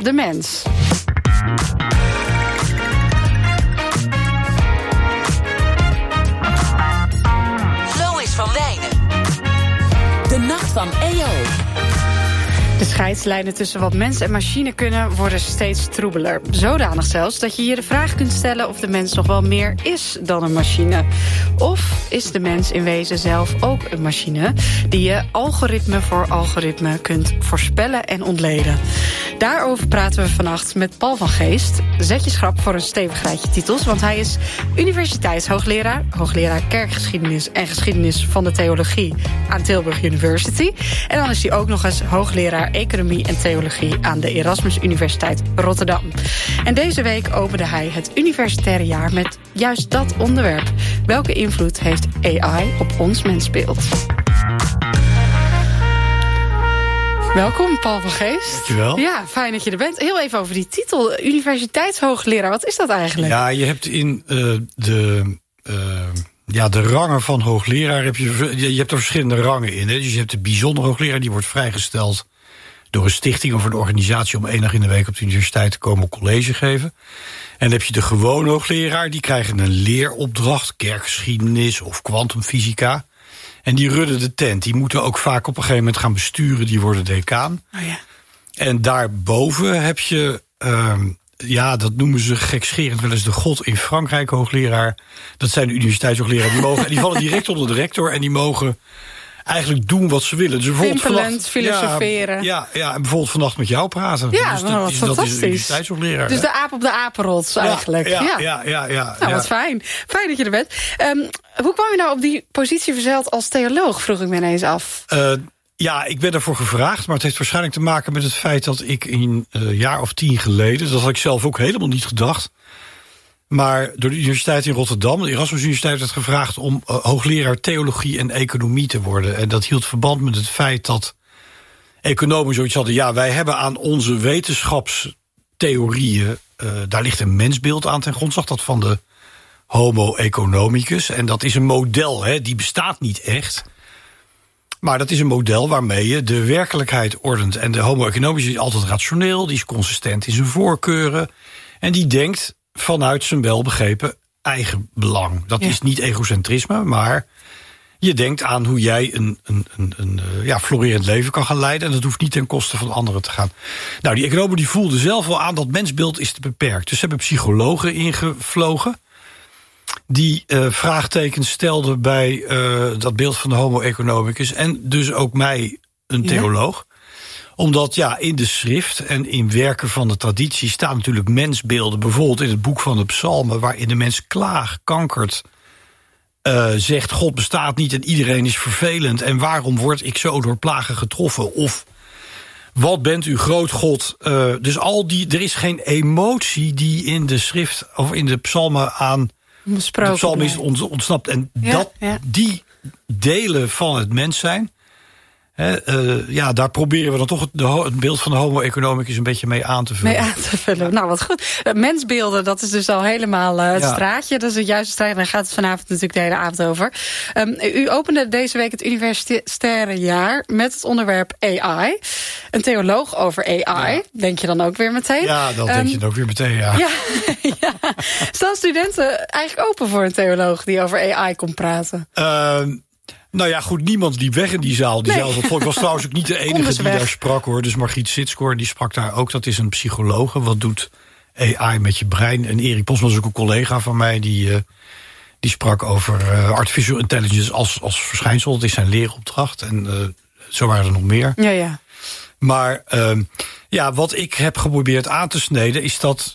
de mens. Lois van Wijnen. De Nacht van EO. De scheidslijnen tussen wat mens en machine kunnen worden steeds troebeler. Zodanig zelfs dat je je de vraag kunt stellen of de mens nog wel meer is dan een machine. Of is de mens in wezen zelf ook een machine die je algoritme voor algoritme kunt voorspellen en ontleden? Daarover praten we vannacht met Paul van Geest. Zet je schrap voor een stevig rijtje titels, want hij is universiteitshoogleraar, hoogleraar kerkgeschiedenis en geschiedenis van de theologie aan Tilburg University. En dan is hij ook nog eens hoogleraar economie en theologie aan de Erasmus Universiteit Rotterdam. En deze week opende hij het universitaire jaar met juist dat onderwerp. Welke invloed heeft AI op ons mensbeeld? Welkom, Paul van Geest. Dankjewel. Ja, fijn dat je er bent. Heel even over die titel, universiteitshoogleraar. Wat is dat eigenlijk? Ja, je hebt in de rangen van hoogleraar je hebt er verschillende rangen in. Hè? Dus je hebt de bijzonder hoogleraar, die wordt vrijgesteld door een stichting of een organisatie om 1 dag in de week op de universiteit te komen college geven. En dan heb je de gewone hoogleraar, die krijgen een leeropdracht, kerkgeschiedenis of kwantumfysica. En die rudden de tent. Die moeten ook vaak op een gegeven moment gaan besturen, die worden decaan. Oh ja. En daarboven heb je, dat noemen ze gekscherend wel eens de God in Frankrijk hoogleraar. Dat zijn de universiteitshoogleraar. Die vallen direct onder de rector en die mogen eigenlijk doen wat ze willen. Dus simpelend filosoferen. Ja, en bijvoorbeeld vannacht met jou praten. Ja, dus dat is fantastisch. Universiteitshoogleraar. Dus de aap op de apenrots eigenlijk. Ja. Nou, wat fijn. Fijn dat je er bent. Hoe kwam je nou op die positie verzeild als theoloog, vroeg ik me ineens af. Ik ben daarvoor gevraagd, maar het heeft waarschijnlijk te maken met het feit dat ik een jaar of 10 geleden, dat had ik zelf ook helemaal niet gedacht, maar door de universiteit in Rotterdam, de Erasmus Universiteit, werd gevraagd om hoogleraar theologie en economie te worden. En dat hield verband met het feit dat economen zoiets hadden. Ja, wij hebben aan onze wetenschapstheorieën, daar ligt een mensbeeld aan ten grondslag, dat van de Homo economicus. En dat is een model, die bestaat niet echt. Maar dat is een model waarmee je de werkelijkheid ordent. En de Homo economicus is altijd rationeel, die is consistent in zijn voorkeuren. En die denkt vanuit zijn welbegrepen eigen belang. Dat is niet egocentrisme, maar je denkt aan hoe jij een florerend leven kan gaan leiden. En dat hoeft niet ten koste van anderen te gaan. Nou, die economen die voelden zelf wel aan dat mensbeeld is te beperkt. Dus ze hebben psychologen ingevlogen die vraagtekens stelden bij dat beeld van de Homo economicus. En dus ook mij, een theoloog. Omdat in de schrift en in werken van de traditie staan natuurlijk mensbeelden. Bijvoorbeeld in het boek van de Psalmen, waarin de mens kankert, zegt God bestaat niet en iedereen is vervelend. En waarom word ik zo door plagen getroffen? Of wat bent u groot God? Dus er is geen emotie die in de schrift of in de Psalmen aan de psalmist ontsnapt. En die delen van het mens zijn, daar proberen we dan toch het beeld van de Homo economicus een beetje mee aan te vullen. Nou, wat goed. Mensbeelden, dat is dus al helemaal het straatje. Dat is het juiste straatje. Daar gaat het vanavond natuurlijk de hele avond over. U opende deze week het universitaire jaar met het onderwerp AI. Een theoloog over AI, denk je dan ook weer meteen? Ja, dat denk je dan ook weer meteen, ja. Staan studenten eigenlijk open voor een theoloog die over AI komt praten? Nou ja, goed, niemand liep weg in die zaal. Die zaal, ik was trouwens ook niet de enige die daar sprak, hoor. Dus Margriet Sitskoor, die sprak daar ook. Dat is een psychologe. Wat doet AI met je brein? En Erik Posma is ook een collega van mij, die sprak over artificial intelligence als verschijnsel. Dat is zijn leeropdracht. En zo waren er nog meer. Ja. Maar wat ik heb geprobeerd aan te sneden is dat,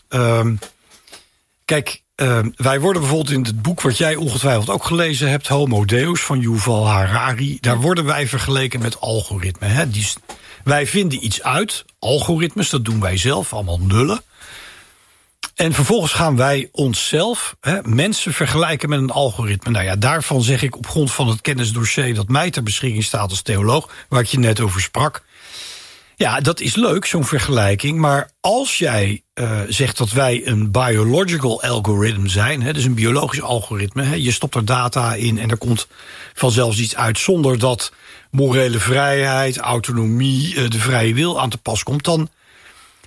wij worden bijvoorbeeld in het boek wat jij ongetwijfeld ook gelezen hebt, Homo Deus van Yuval Harari, daar worden wij vergeleken met algoritmen. Wij vinden iets uit, algoritmes, dat doen wij zelf, allemaal nullen. En vervolgens gaan wij onszelf, mensen vergelijken met een algoritme. Nou ja, daarvan zeg ik op grond van het kennisdossier dat mij ter beschikking staat als theoloog, waar ik je net over sprak. Ja, dat is leuk, zo'n vergelijking. Maar als jij zegt dat wij een biological algorithm zijn, dus een biologisch algoritme, je stopt er data in en er komt vanzelfs iets uit zonder dat morele vrijheid, autonomie, de vrije wil aan te pas komt, dan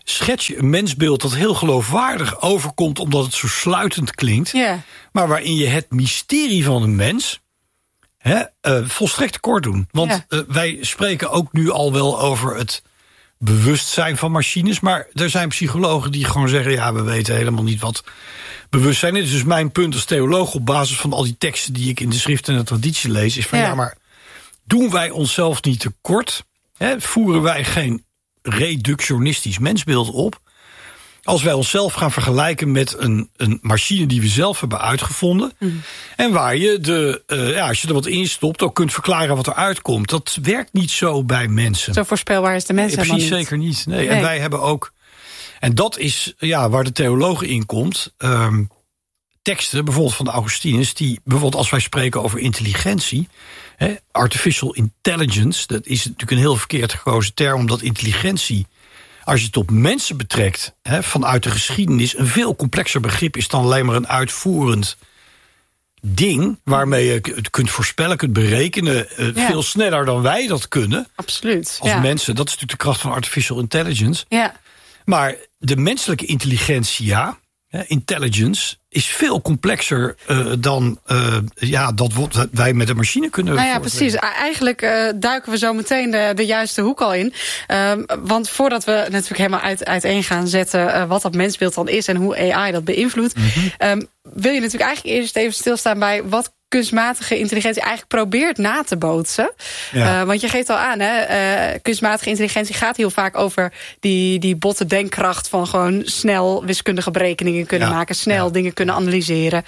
schets je een mensbeeld dat heel geloofwaardig overkomt, omdat het zo sluitend klinkt. Ja. Maar waarin je het mysterie van een mens volstrekt tekort doen. Want wij spreken ook nu al wel over het bewustzijn van machines. Maar er zijn psychologen die gewoon zeggen, ja, we weten helemaal niet wat bewustzijn is. Dus mijn punt als theoloog op basis van al die teksten die ik in de schrift en de traditie lees, is van ja, maar doen wij onszelf niet tekort? Voeren wij geen reductionistisch mensbeeld op? Als wij onszelf gaan vergelijken met een machine die we zelf hebben uitgevonden. En waar je als je er wat in stopt, ook kunt verklaren wat er uitkomt. Dat werkt niet zo bij mensen. Zo voorspelbaar is de mens helemaal niet. Precies, zeker niet. Nee. En wij hebben ook, en dat is waar de theologen in komt. Teksten, bijvoorbeeld van de Augustinus, die bijvoorbeeld als wij spreken over intelligentie, artificial intelligence, dat is natuurlijk een heel verkeerd gekozen term, omdat intelligentie, als je het op mensen betrekt, vanuit de geschiedenis, een veel complexer begrip is dan alleen maar een uitvoerend ding, waarmee je het kunt voorspellen, kunt berekenen, veel sneller dan wij dat kunnen. Absoluut. Als mensen, dat is natuurlijk de kracht van artificial intelligence. Ja. Maar de menselijke intelligentie, intelligence, is veel complexer dan dat wat wij met een machine kunnen. Nou ja, precies. Eigenlijk duiken we zo meteen de juiste hoek al in. Want voordat we natuurlijk helemaal uiteen gaan zetten wat dat mensbeeld dan is en hoe AI dat beïnvloedt, wil je natuurlijk eigenlijk eerst even stilstaan bij wat kunstmatige intelligentie eigenlijk probeert na te bootsen. Ja. Want je geeft al aan, kunstmatige intelligentie gaat heel vaak over die botte denkkracht van gewoon snel wiskundige berekeningen kunnen maken, snel dingen kunnen analyseren.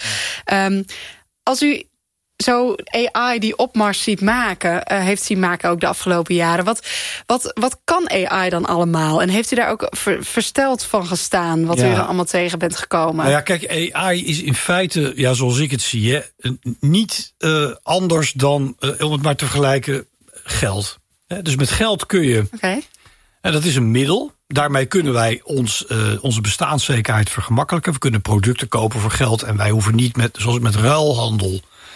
Als u zo AI die opmars ziet maken, heeft zien maken ook de afgelopen jaren. Wat kan AI dan allemaal? En heeft u daar ook versteld van gestaan, wat u er allemaal tegen bent gekomen? Nou ja, kijk, AI is in feite, zoals ik het zie, niet anders dan, om het maar te vergelijken, geld. Dus met geld kun je, en dat is een middel, daarmee kunnen wij onze bestaanszekerheid vergemakkelijken. We kunnen producten kopen voor geld en wij hoeven niet zoals met ruilhandel,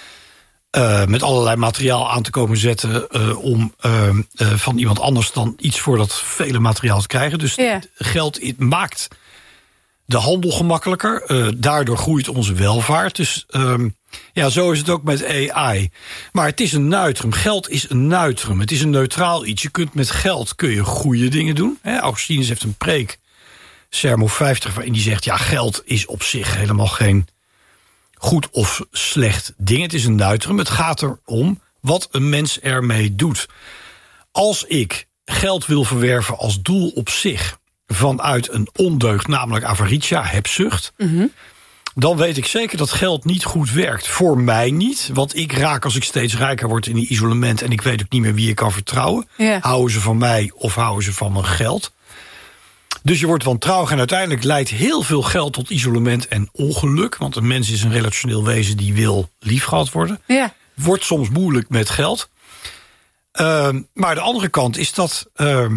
met allerlei materiaal aan te komen zetten om van iemand anders dan iets voor dat vele materiaal te krijgen. Dus geld maakt de handel gemakkelijker. Daardoor groeit onze welvaart. Dus zo is het ook met AI. Maar het is een neutrum. Geld is een neutrum. Het is een neutraal iets. Je kunt met geld goede dingen doen. Augustinus heeft een preek, Sermo 50, waarin die zegt, geld is op zich helemaal geen goed of slecht ding. Het is een neutrum. Het gaat erom wat een mens ermee doet. Als ik geld wil verwerven als doel op zich vanuit een ondeugd, namelijk avaritia, hebzucht, dan weet ik zeker dat geld niet goed werkt. Voor mij niet, want ik raak als ik steeds rijker word in die isolement en ik weet ook niet meer wie ik kan vertrouwen. Houden ze van mij of houden ze van mijn geld? Dus je wordt wantrouwig en uiteindelijk leidt heel veel geld tot isolement en ongeluk. Want een mens is een relationeel wezen die wil liefgehad worden. Wordt soms moeilijk met geld. Maar de andere kant is dat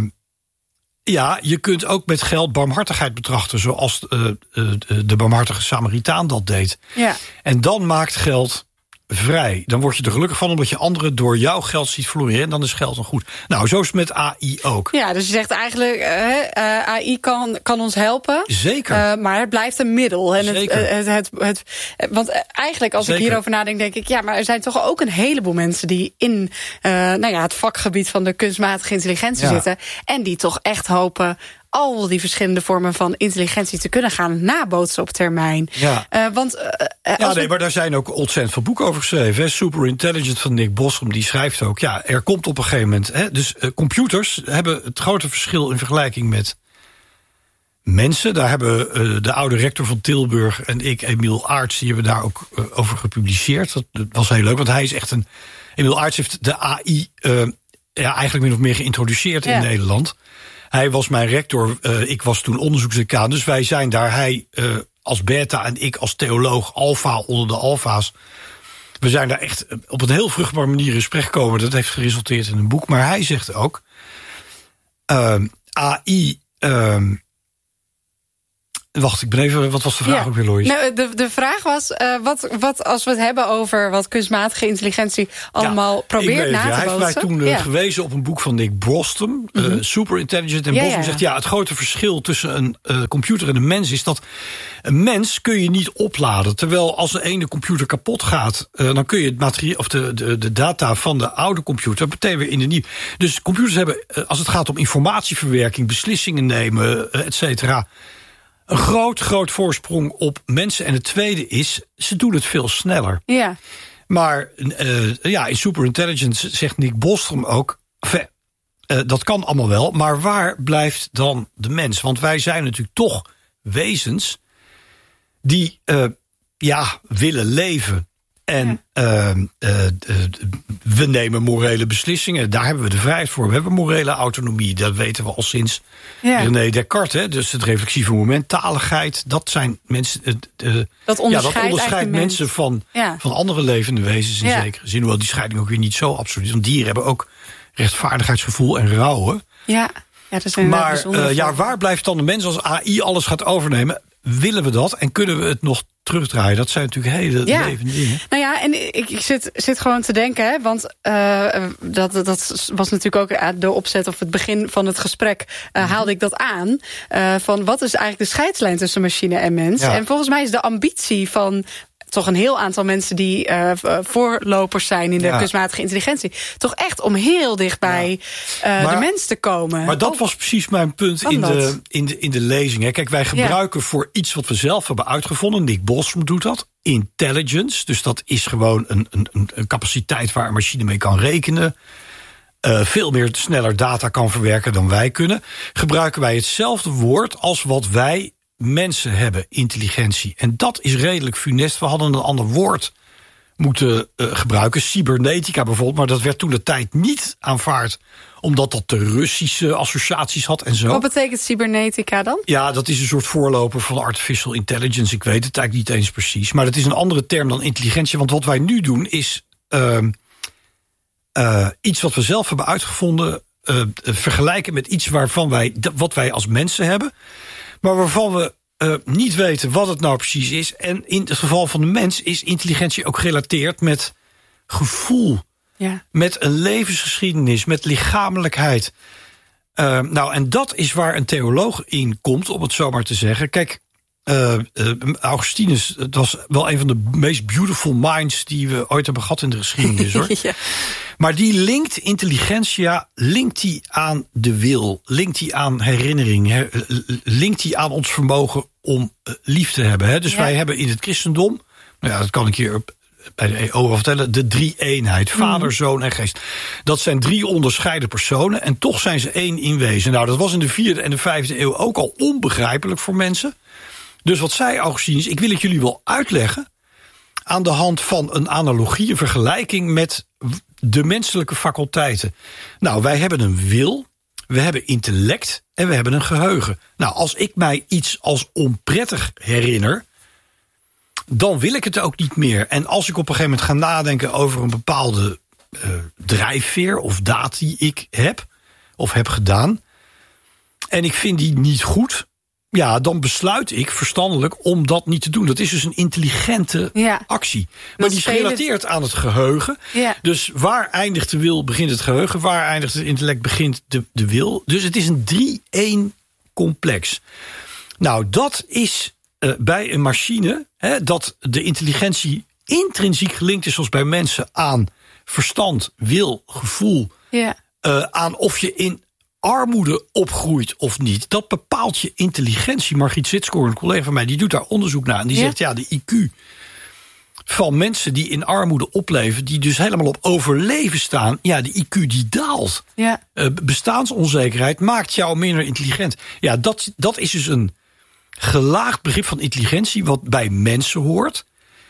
je kunt ook met geld barmhartigheid betrachten, zoals de barmhartige Samaritaan dat deed. En dan maakt geld vrij. Dan word je er gelukkig van, omdat je anderen door jouw geld ziet floreren. En dan is geld dan goed. Nou, zo is het met AI ook. Ja, dus je zegt eigenlijk, AI kan ons helpen. Zeker. Maar het blijft een middel. En Zeker. Want eigenlijk, als ik hierover nadenk, denk ik, maar er zijn toch ook een heleboel mensen die in het vakgebied van de kunstmatige intelligentie zitten. En die toch echt hopen al die verschillende vormen van intelligentie te kunnen gaan nabootsen op termijn. Maar daar zijn ook ontzettend veel boeken over geschreven. Super Intelligent van Nick Bostrom, die schrijft ook, er komt op een gegeven moment. Dus computers hebben het grote verschil in vergelijking met mensen. Daar hebben de oude rector van Tilburg en ik, Emiel Aarts, die hebben daar ook over gepubliceerd. Dat was heel leuk, want hij is echt Emiel Aarts heeft de AI eigenlijk min of meer geïntroduceerd in Nederland. Hij was mijn rector, ik was toen onderzoeksdecaan. Dus wij zijn daar, hij als beta en ik als theoloog alfa onder de alfa's. We zijn daar echt op een heel vruchtbare manier in gesprek gekomen. Dat heeft geresulteerd in een boek. Maar hij zegt ook, AI Wacht, ik ben even... Wat was de vraag ook weer, Lois? Nou, de vraag was, wat als we het hebben over wat kunstmatige intelligentie allemaal probeert na te bootsen? Hij heeft mij toen gewezen op een boek van Nick Bostrom, Super Intelligent. En Bostrom zegt, het grote verschil tussen een computer en een mens is dat een mens kun je niet opladen. Terwijl als de ene computer kapot gaat, dan kun je het materiaal of de data van de oude computer meteen weer in de nieuwe. Dus computers hebben, als het gaat om informatieverwerking, beslissingen nemen, et cetera, een groot voorsprong op mensen. En het tweede is, ze doen het veel sneller. Ja. Maar in Superintelligence zegt Nick Bostrom ook, dat kan allemaal wel, maar waar blijft dan de mens? Want wij zijn natuurlijk toch wezens die willen leven. En we nemen morele beslissingen. Daar hebben we de vrijheid voor. We hebben morele autonomie. Dat weten we al sinds René Descartes. Hè? Dus het reflexieve moment, taligheid. Dat zijn mensen. Dat onderscheidt mensen van andere levende wezens in zekere zin. Hoewel die scheiding ook weer niet zo absoluut. Want dieren hebben ook rechtvaardigheidsgevoel en rouwen. Ja, dat is een maar waar blijft dan de mens als AI alles gaat overnemen? Willen we dat en kunnen we het nog terugdraaien? Dat zijn natuurlijk hele levende dingen. Nou ja, en ik zit gewoon te denken, hè, want dat was natuurlijk ook de opzet of het begin van het gesprek haalde ik dat aan. Van wat is eigenlijk de scheidslijn tussen machine en mens? Ja. En volgens mij is de ambitie van toch een heel aantal mensen die voorlopers zijn in de kunstmatige intelligentie, toch echt om heel dichtbij de mens te komen. Maar dat was precies mijn punt in de lezing. Hè. Kijk, wij gebruiken voor iets wat we zelf hebben uitgevonden, Nick Bostrom doet dat, intelligence. Dus dat is gewoon een capaciteit waar een machine mee kan rekenen. Veel meer sneller data kan verwerken dan wij kunnen. Gebruiken wij hetzelfde woord als wat wij mensen hebben, intelligentie. En dat is redelijk funest. We hadden een ander woord moeten gebruiken, cybernetica bijvoorbeeld, maar dat werd toen de tijd niet aanvaard, omdat dat de Russische associaties had en zo. Wat betekent cybernetica dan? Ja, dat is een soort voorloper van artificial intelligence. Ik weet het eigenlijk niet eens precies, maar dat is een andere term dan intelligentie, want wat wij nu doen is iets wat we zelf hebben uitgevonden, vergelijken met iets wat wij als mensen hebben, maar waarvan we niet weten wat het nou precies is. En in het geval van de mens is intelligentie ook gerelateerd met gevoel. Ja. Met een levensgeschiedenis, met lichamelijkheid. En dat is waar een theoloog in komt, om het zo maar te zeggen. Kijk, Augustinus, het was wel een van de meest beautiful minds die we ooit hebben gehad in de geschiedenis, hoor. Ja. Maar die linkt intelligentia, linkt die aan de wil, linkt die aan herinnering, linkt die aan ons vermogen om lief te hebben. Hè? Dus wij hebben in het christendom, dat kan ik hier bij de EO vertellen, de drie-eenheid, Vader, Zoon en Geest. Dat zijn 3 onderscheiden personen en toch zijn ze 1 in wezen. Nou, dat was in de 4e en de 5e eeuw ook al onbegrijpelijk voor mensen. Dus wat zei Augustinus, ik wil het jullie wel uitleggen aan de hand van een analogie, een vergelijking met de menselijke faculteiten. Nou, wij hebben een wil, we hebben intellect en we hebben een geheugen. Nou, als ik mij iets als onprettig herinner, dan wil ik het ook niet meer. En als ik op een gegeven moment ga nadenken over een bepaalde drijfveer of daad die ik heb of heb gedaan, en ik vind die niet goed, dan besluit ik verstandelijk om dat niet te doen. Dat is dus een intelligente actie. Maar die is gerelateerd aan het geheugen. Ja. Dus waar eindigt de wil, begint het geheugen. Waar eindigt het intellect, begint de wil. Dus het is een 3-1 complex. Nou, dat is bij een machine, dat de intelligentie intrinsiek gelinkt is, zoals bij mensen, aan verstand, wil, gevoel. Ja. Aan of je in armoede opgroeit of niet, dat bepaalt je intelligentie. Margriet Zitskoor, een collega van mij, die doet daar onderzoek naar. En die zegt, de IQ van mensen die in armoede opleven, die dus helemaal op overleven staan, de IQ die daalt. Ja. Bestaansonzekerheid maakt jou minder intelligent. Ja, dat is dus een gelaagd begrip van intelligentie, wat bij mensen hoort.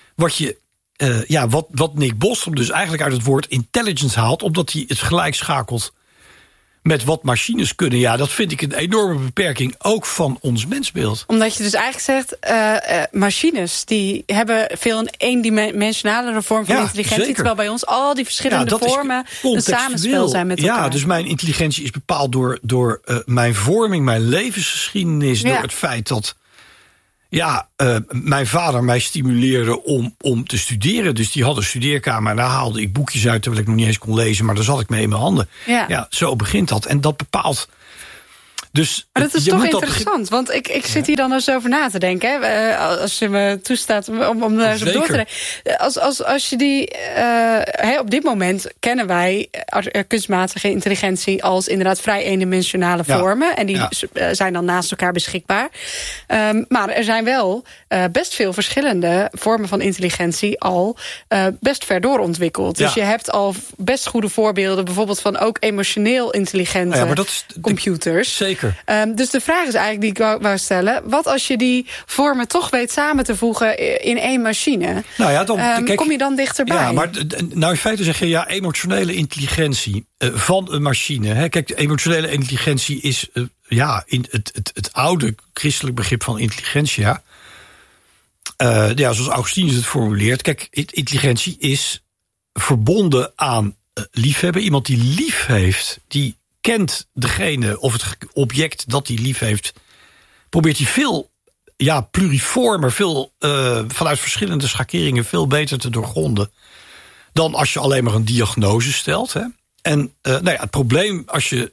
Wat Nick Bostrom dus eigenlijk uit het woord intelligence haalt, omdat hij het gelijk schakelt met wat machines kunnen. Ja, dat vind ik een enorme beperking, ook van ons mensbeeld. Omdat je dus eigenlijk zegt, machines die hebben veel een eendimensionalere vorm van intelligentie, zeker. Terwijl bij ons al die verschillende vormen een samenspel zijn met elkaar. Ja, dus mijn intelligentie is bepaald door mijn vorming, mijn levensgeschiedenis, door het feit dat Ja, mijn vader mij stimuleerde om te studeren. Dus die had een studeerkamer. En daar haalde ik boekjes uit terwijl ik nog niet eens kon lezen. Maar daar zat ik mee in mijn handen. Ja, zo begint dat. En dat bepaalt. Dus maar dat is toch interessant, want ik zit hier dan eens over na te denken. Hè, als je me toestaat om daar eens op door te denken. Als je die... op dit moment kennen wij kunstmatige intelligentie als inderdaad vrij eendimensionale vormen. En die zijn dan naast elkaar beschikbaar. Maar er zijn wel best veel verschillende vormen van intelligentie al best ver doorontwikkeld. Dus je hebt al best goede voorbeelden, bijvoorbeeld van ook emotioneel intelligente computers. Zeker. Dus de vraag is eigenlijk die ik wou stellen. Wat als je die vormen toch weet samen te voegen in één machine? Nou ja, dan kom je dan dichterbij. Ja, maar nou in feite zeg je emotionele intelligentie van een machine. Hè? Kijk, de emotionele intelligentie is in het oude christelijk begrip van intelligentia. Zoals Augustinus het formuleert. Kijk, intelligentie is verbonden aan liefhebben. Iemand die lief heeft, die kent degene of het object dat hij lief heeft, probeert hij veel pluriformer, veel vanuit verschillende schakeringen veel beter te doorgronden dan als je alleen maar een diagnose stelt. Hè? En het probleem als je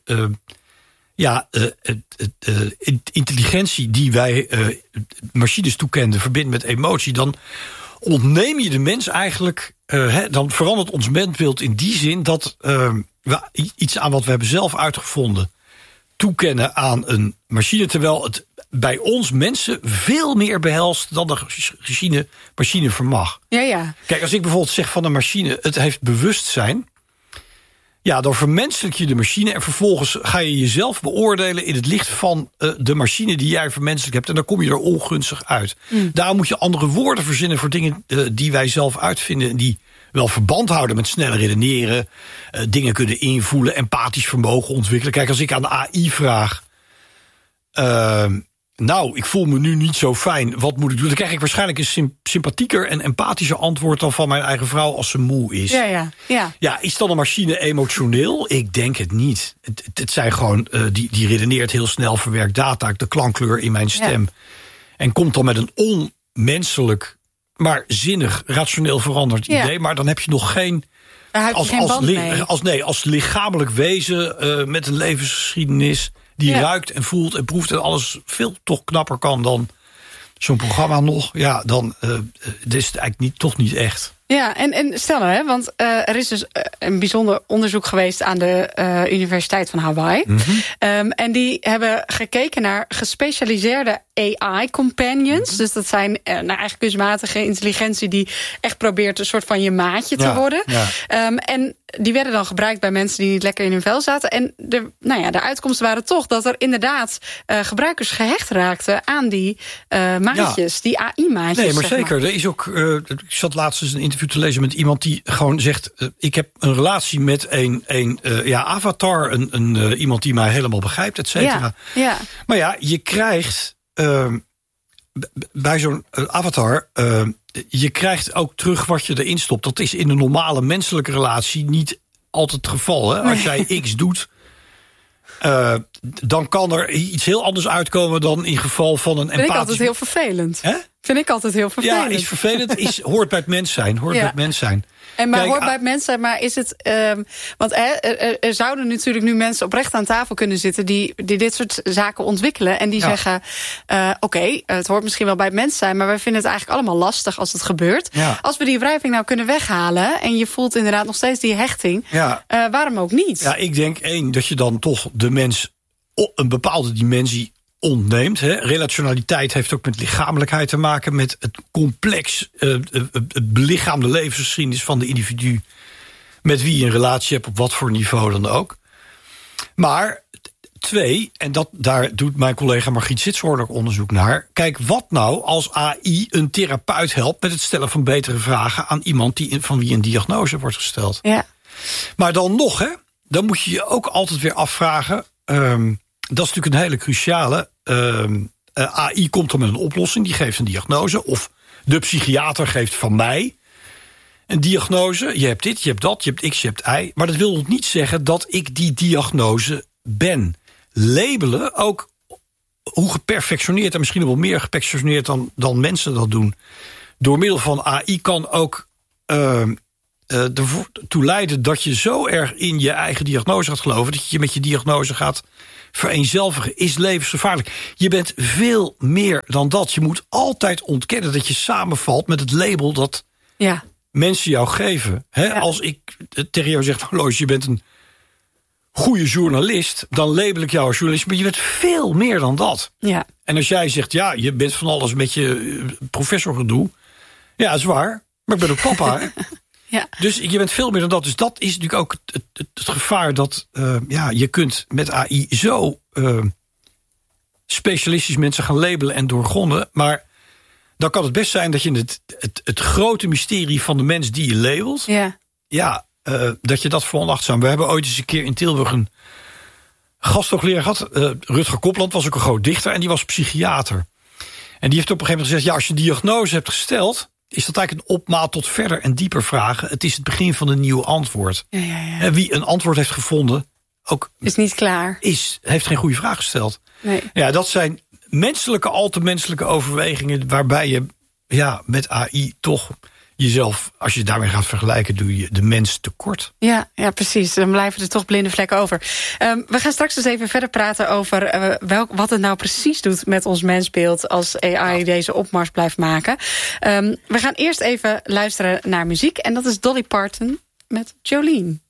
intelligentie die wij machines toekenden verbindt met emotie, dan ontneem je de mens eigenlijk, dan verandert ons mensbeeld in die zin dat we iets aan wat we hebben zelf uitgevonden toekennen aan een machine, terwijl het bij ons mensen veel meer behelst dan de machine vermag. Ja. Kijk, als ik bijvoorbeeld zeg van een machine, het heeft bewustzijn, dan vermenselijk je de machine en vervolgens ga je jezelf beoordelen in het licht van de machine die jij vermenselijk hebt. En dan kom je er ongunstig uit. Daarom moet je andere woorden verzinnen voor dingen die wij zelf uitvinden en die wel verband houden met sneller redeneren, dingen kunnen invoelen, empathisch vermogen ontwikkelen. Kijk, als ik aan de AI vraag, ik voel me nu niet zo fijn, wat moet ik doen? Dan krijg ik waarschijnlijk een sympathieker en empathischer antwoord dan van mijn eigen vrouw als ze moe is. Ja, is dan een machine emotioneel? Ik denk het niet. Het zijn gewoon, die redeneert heel snel, verwerkt data, de klankkleur in mijn stem. En komt dan met een onmenselijk, maar zinnig, rationeel veranderd idee. Maar dan heb je nog geen als lichamelijk wezen met een levensgeschiedenis die ruikt en voelt en proeft en alles veel toch knapper kan dan zo'n programma nog. Ja, dan is het eigenlijk toch niet echt. Ja, en stel nou, want er is dus een bijzonder onderzoek geweest aan de Universiteit van Hawaii. En die hebben gekeken naar gespecialiseerde AI-companions. Dus dat zijn eigenlijk kunstmatige intelligentie die echt probeert een soort van je maatje te worden. En die werden dan gebruikt bij mensen die niet lekker in hun vel zaten. En de uitkomsten waren toch dat er inderdaad gebruikers gehecht raakten aan die maatjes, die AI-maatjes. Nee, maar zeker. Er is ook, ik zat laatst eens een interview te lezen met iemand die gewoon zegt, ik heb een relatie met een avatar, iemand die mij helemaal begrijpt, et cetera. Ja. Maar je krijgt bij zo'n avatar, je krijgt ook terug wat je erin stopt. Dat is in een normale menselijke relatie niet altijd het geval. Hè? Als jij X doet, dan kan er iets heel anders uitkomen dan in geval van een empathisch. Vind ik altijd heel vervelend. Vind ik altijd heel vervelend. Ja, is vervelend. Hoort bij het mens zijn. Bij het mens zijn. Hoort bij het mens zijn, maar is het... want er zouden natuurlijk nu mensen oprecht aan tafel kunnen zitten die dit soort zaken ontwikkelen. En die zeggen, oké, het hoort misschien wel bij het mens zijn, maar wij vinden het eigenlijk allemaal lastig als het gebeurt. Ja. Als we die wrijving nou kunnen weghalen en je voelt inderdaad nog steeds die hechting, waarom ook niet? Ja, ik denk dat je dan toch de mens een bepaalde dimensie ontneemt. Hè. Relationaliteit heeft ook met lichamelijkheid te maken, met het complex, het belichaamde levensgeschiedenis van de individu met wie je een relatie hebt, op wat voor niveau dan ook. Maar 2, en daar doet mijn collega Margriet Sitshoorn ook onderzoek naar. Kijk, wat nou als AI een therapeut helpt met het stellen van betere vragen aan iemand van wie een diagnose wordt gesteld? Ja. Maar dan nog, dan moet je je ook altijd weer afvragen. Dat is natuurlijk een hele cruciale. AI komt dan met een oplossing, die geeft een diagnose. Of de psychiater geeft van mij een diagnose. Je hebt dit, je hebt dat, je hebt X, je hebt Y. Maar dat wil nog niet zeggen dat ik die diagnose ben. Labelen, ook hoe geperfectioneerd en misschien wel meer geperfectioneerd dan mensen dat doen. Door middel van AI kan ook ertoe leiden dat je zo erg in je eigen diagnose gaat geloven, dat je met je diagnose gaat vereenzelvigen, is levensgevaarlijk. Je bent veel meer dan dat. Je moet altijd ontkennen dat je samenvalt met het label dat mensen jou geven. Als ik tegen jou zeg, Lois, je bent een goede journalist, dan label ik jou als journalist, maar je bent veel meer dan dat. Ja. En als jij zegt, je bent van alles met je professorgedoe, ja, dat is waar, maar ik ben ook papa. Hè? Ja. Dus je bent veel meer dan dat. Dus dat is natuurlijk ook het gevaar dat je kunt met AI zo specialistisch mensen gaan labelen en doorgronden. Maar dan kan het best zijn dat je het grote mysterie van de mens die je labelt, dat je dat veronachtzaam. We hebben ooit eens een keer in Tilburg een gasthoogleraar gehad. Rutger Kopland was ook een groot dichter en die was psychiater. En die heeft op een gegeven moment gezegd, als je een diagnose hebt gesteld, is dat eigenlijk een opmaat tot verder en dieper vragen. Het is het begin van een nieuw antwoord. Ja. En wie een antwoord heeft gevonden, ook is niet klaar. Heeft geen goede vraag gesteld. Nee. Ja, dat zijn al te menselijke overwegingen waarbij je met AI toch jezelf, als je daarmee gaat vergelijken, doe je de mens tekort. Ja, precies. Dan blijven er toch blinde vlekken over. We gaan straks dus even verder praten over wat het nou precies doet met ons mensbeeld als AI deze opmars blijft maken. We gaan eerst even luisteren naar muziek en dat is Dolly Parton met Jolene.